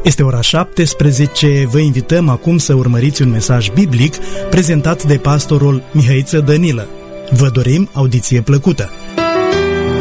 Este ora 17, vă invităm acum să urmăriți un mesaj biblic prezentat de pastorul Mihăiță Dănilă. Vă dorim audiție plăcută!